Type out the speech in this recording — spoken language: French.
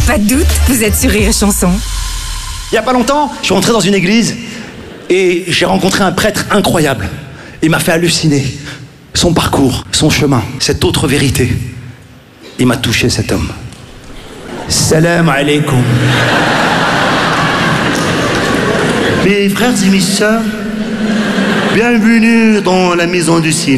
Pas de doute, vous êtes sur Rire et Chanson. Il y a pas longtemps, je suis rentré dans une église et j'ai rencontré un prêtre incroyable. Il m'a fait halluciner. Son parcours, son chemin, cette autre vérité. Il m'a touché, cet homme. Salam alaikum. Mes frères et mes sœurs, bienvenue dans la maison du cinéma.